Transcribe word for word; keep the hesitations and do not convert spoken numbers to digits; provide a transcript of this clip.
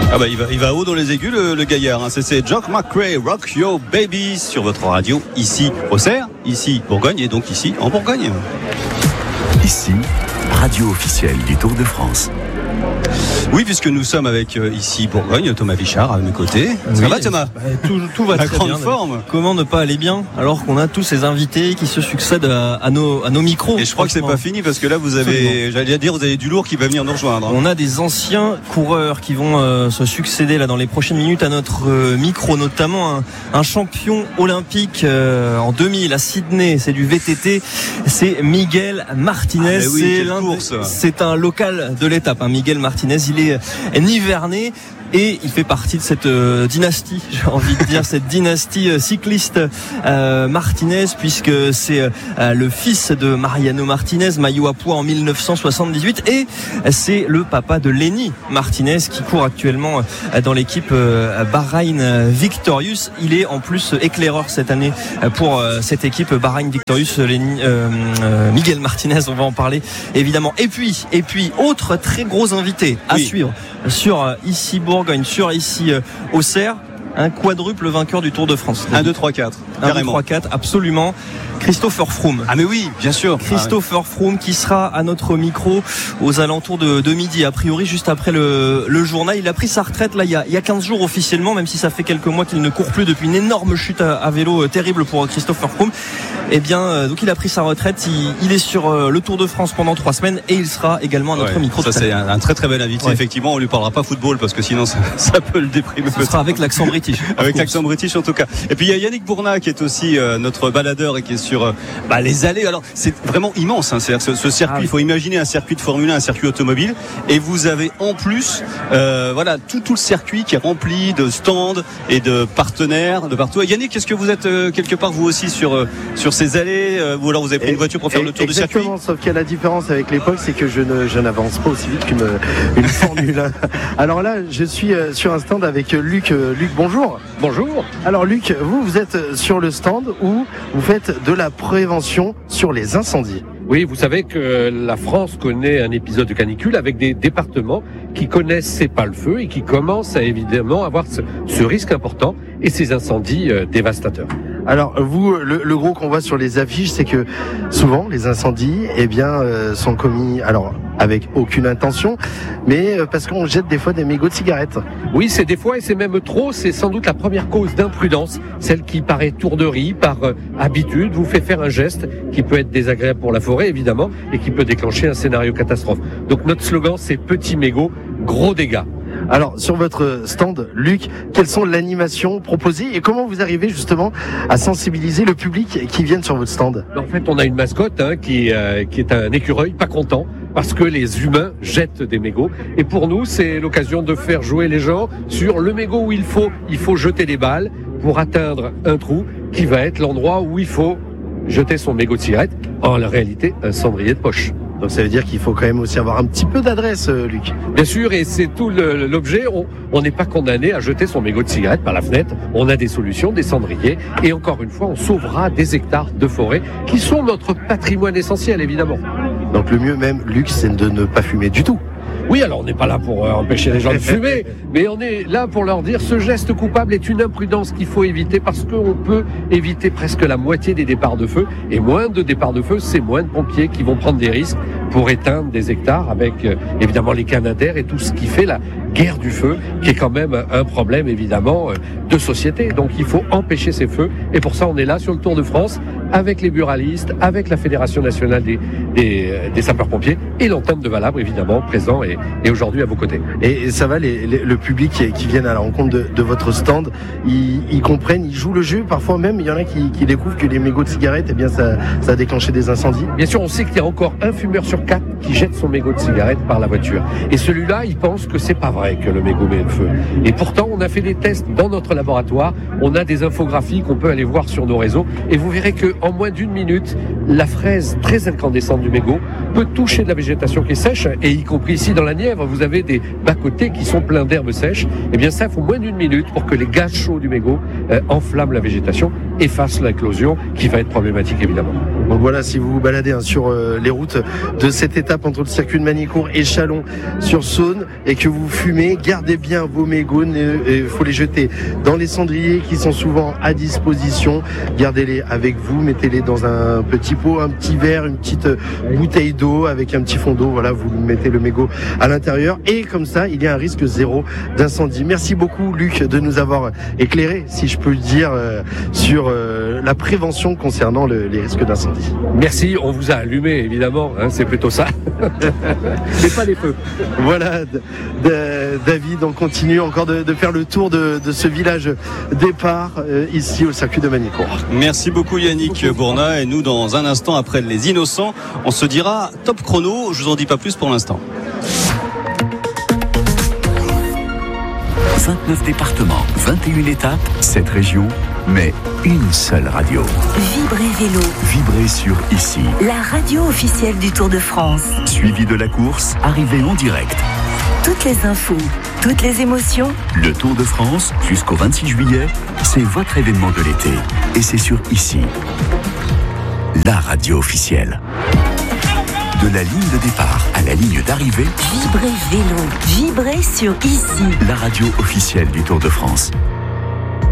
Ah bah il va, il va haut dans les aigus le, le gaillard, hein. c'est, c'est Jock McRae, Rock Your Baby sur votre radio, ici Auxerre, ici Bourgogne et donc ici en Bourgogne. Ici, radio officielle du Tour de France. Oui, puisque nous sommes avec euh, ici Bourgogne, Thomas Vichard à mes côtés. Ça oui, va Thomas? bah, tout, tout va La très grande bien. forme. Comment ne pas aller bien alors qu'on a tous ces invités qui se succèdent à, à, nos, à nos micros. Et je crois que c'est pas fini parce que là vous avez, Absolument. j'allais dire, vous avez du lourd qui va venir nous rejoindre. On a des anciens coureurs qui vont euh, se succéder là dans les prochaines minutes à notre euh, micro, notamment un, un champion olympique euh, en deux mille à Sydney, c'est du V T T, c'est Miguel Martinez. Ah, oui, c'est, l'un course. c'est un local de l'étape, hein, Miguel Martinez. Il est nivernais. Et il fait partie de cette euh, dynastie, j'ai envie de dire, cette dynastie euh, cycliste euh, Martinez, puisque c'est euh, le fils de Mariano Martinez, maillot à pois en dix-neuf cent soixante-dix-huit, et c'est le papa de Lenny Martinez qui court actuellement euh, dans l'équipe euh, Bahrain Victorious. Il est en plus éclaireur cette année euh, pour euh, cette équipe Bahrain Victorious. Lenny, euh, euh, Miguel Martinez, on va en parler évidemment. Et puis, et puis autre très gros invité à oui. suivre sur euh, ici Bourgogne, sur ici euh, Auxerre, un quadruple vainqueur du Tour de France. un, deux, trois, quatre. un, deux, trois, quatre, absolument. Christopher Froome. Ah mais oui, bien sûr. Christopher ah, oui. Froome qui sera à notre micro aux alentours de, de midi, a priori juste après le, le journal. Il a pris sa retraite là il y, a, il y a quinze jours officiellement, même si ça fait quelques mois qu'il ne court plus depuis une énorme chute à, à vélo euh, terrible pour Christopher Froome. Eh bien, euh, donc il a pris sa retraite. Il, il est sur euh, le Tour de France pendant trois semaines et il sera également à notre ouais, micro. Ça c'est un, un très très bel invité. Ouais. Effectivement, on lui parlera pas football parce que sinon ça, ça peut le déprimer. Ce sera avec l'accent british. Avec l'accent british en tout cas. Et puis il y a Yannick Bournat qui est aussi euh, notre baladeur et qui est sur euh, bah, les allées. Alors c'est vraiment immense. Hein. C'est-à-dire que ce, ce circuit, ah, oui. il faut imaginer un circuit de Formule un, un circuit automobile, et vous avez en plus, euh, voilà, tout tout le circuit qui est rempli de stands et de partenaires de partout. Et Yannick, est-ce que vous êtes euh, quelque part vous aussi sur euh, sur ces allées, euh, ou alors vous avez pris et, une voiture pour faire le tour du circuit? Exactement. Sauf qu'il y a la différence avec l'époque, c'est que je ne je n'avance pas aussi vite qu'une une Formule un. Alors là, je suis euh, sur un stand avec Luc. Euh, Luc, bonjour. Bonjour. Alors Luc, vous vous êtes sur le stand où vous faites de la prévention sur les incendies. Oui, vous savez que la France connaît un épisode de canicule avec des départements qui connaissent ces pales-feu et qui commencent à évidemment avoir ce, ce risque important et ces incendies euh, dévastateurs. Alors vous, le, le gros qu'on voit sur les affiches, c'est que souvent les incendies, eh bien, euh, sont commis, alors avec aucune intention, mais euh, parce qu'on jette des fois des mégots de cigarettes. Oui, c'est des fois et c'est même trop. C'est sans doute la première cause d'imprudence, celle qui par étourderie, par euh, habitude, vous fait faire un geste qui peut être désagréable pour la forêt évidemment et qui peut déclencher un scénario catastrophe. Donc notre slogan, c'est petits mégots, gros dégâts. Alors, sur votre stand, Luc, quelles sont l'animation proposée et comment vous arrivez justement à sensibiliser le public qui vient sur votre stand? En fait, on a une mascotte hein, qui, euh, qui est un écureuil pas content parce que les humains jettent des mégots. Et pour nous, c'est l'occasion de faire jouer les gens sur le mégot où il faut, il faut jeter des balles pour atteindre un trou qui va être l'endroit où il faut jeter son mégot de cigarette. En réalité, un cendrier de poche. Donc ça veut dire qu'il faut quand même aussi avoir un petit peu d'adresse, euh, Luc. Bien sûr, et c'est tout le, l'objet. On n'est pas condamné à jeter son mégot de cigarette par la fenêtre. On a des solutions, des cendriers. Et encore une fois, on sauvera des hectares de forêt qui sont notre patrimoine essentiel, évidemment. Donc le mieux même, Luc, c'est de ne pas fumer du tout. Oui, alors on n'est pas là pour euh, empêcher les gens de fumer, mais on est là pour leur dire ce geste coupable est une imprudence qu'il faut éviter parce qu'on peut éviter presque la moitié des départs de feu. Et moins de départs de feu, c'est moins de pompiers qui vont prendre des risques pour éteindre des hectares avec euh, évidemment les canadaires et tout ce qui fait la guerre du feu, qui est quand même un problème évidemment euh, de société. Donc il faut empêcher ces feux et pour ça on est là sur le Tour de France avec les buralistes, avec la Fédération nationale des, des, des sapeurs-pompiers et l'antenne de Valabre évidemment présent et, et aujourd'hui à vos côtés. Et ça va, les, les, le public qui, qui vient à la rencontre de, de votre stand, ils, ils comprennent, ils jouent le jeu, parfois même il y en a qui, qui découvrent que les mégots de cigarette, eh bien ça, ça a déclenché des incendies. Bien sûr, on sait qu'il y a encore un fumeur sur quatre qui jette son mégot de cigarette par la voiture. Et celui-là, il pense que c'est pas vrai que le mégot met le feu. Et pourtant, on a fait des tests dans notre laboratoire, on a des infographies qu'on peut aller voir sur nos réseaux et vous verrez que en moins d'une minute, la fraise très incandescente du mégot peut toucher de la végétation qui est sèche, et y compris ici dans la Nièvre, vous avez des bas-côtés qui sont pleins d'herbes sèches. Et bien ça, il faut moins d'une minute pour que les gaz chauds du mégot euh, enflamment la végétation, effacent l'éclosion, qui va être problématique évidemment. Donc Donc voilà, si vous vous baladez hein, sur euh, les routes de cette étape entre le circuit de Magny-Cours et Chalon-sur-Saône et que vous fumez, gardez bien vos mégots, il faut les jeter dans les cendriers qui sont souvent à disposition. Gardez-les avec vous, mettez-les dans un petit pot, un petit verre, une petite bouteille d'eau avec un petit fond d'eau. Voilà, vous mettez le mégot à l'intérieur et comme ça, il y a un risque zéro d'incendie. Merci beaucoup Luc de nous avoir éclairé, si je peux le dire, euh, sur euh, la prévention concernant le, les risques d'incendie. Merci, on vous a allumé évidemment, hein, c'est plutôt ça. Mais pas les feux. Voilà, d- d- David, on continue encore de, de faire le tour de, de ce village départ euh, ici au circuit de Magny-Cours. Merci beaucoup Yannick Bournat, et nous dans un instant après les innocents, on se dira top chrono, je vous en dis pas plus pour l'instant. vingt-neuf départements, vingt et une étapes, sept régions, mais une seule radio. Vibrez Vélo, Vibrez sur Ici. la radio officielle du Tour de France. Suivi de la course, arrivée en direct. Toutes les infos, toutes les émotions. Le Tour de France, jusqu'au vingt-six juillet, c'est votre événement de l'été. Et c'est sur Ici. La radio officielle. De la ligne de départ à la ligne d'arrivée, Vibrez Vélo, vibrez sur Ici. la radio officielle du Tour de France.